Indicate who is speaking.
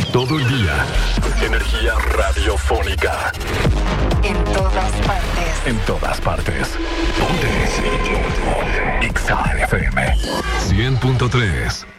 Speaker 1: Todo el día. Energía radiofónica.
Speaker 2: En todas partes.
Speaker 1: En todas partes. Ponte. XAFM 100.3.